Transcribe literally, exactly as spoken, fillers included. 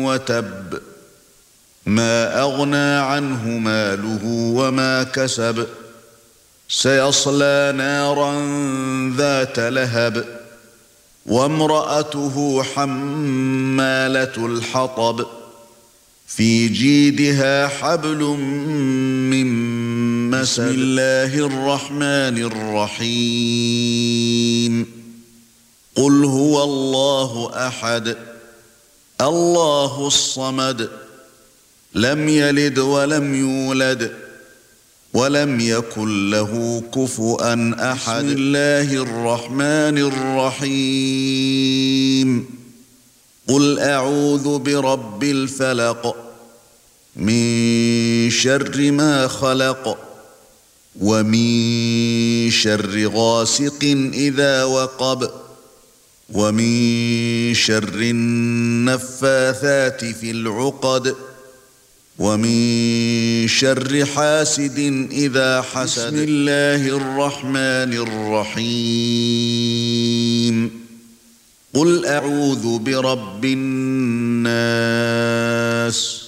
وتب ما أغنى عنه ماله وما كسب سيصلى نارا ذات لهب وامرأته حمالة الحطب في جيدها حبل من مسد. بسم الله الرحمن الرحيم قل هو الله أحد الله الصمد لم يلد ولم يولد ولم يكن له كفؤا أحد. بسم الله الرحمن الرحيم قل أعوذ برب الفلق من شر ما خلق ومن شر غاسق إذا وقب ومن شر النفاثات في العقد ومن شر حاسد إذا حسد. بسم الله الرحمن الرحيم قل أعوذ برب الناس